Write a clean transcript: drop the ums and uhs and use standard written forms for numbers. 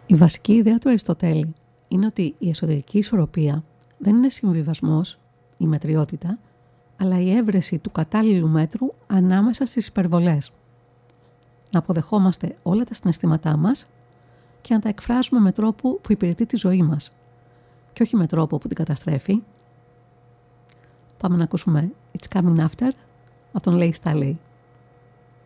Η βασική ιδέα του Αριστοτέλη είναι ότι η εσωτερική ισορροπία δεν είναι συμβιβασμός, η μετριότητα, αλλά η έβρεση του κατάλληλου μέτρου ανάμεσα στις υπερβολές. Να αποδεχόμαστε όλα τα συναισθήματά μας και να τα εκφράζουμε με τρόπο που υπηρετεί τη ζωή μας και όχι με τρόπο που την καταστρέφει. Πάμε να ακούσουμε It's Coming After από τον Leigh Staley.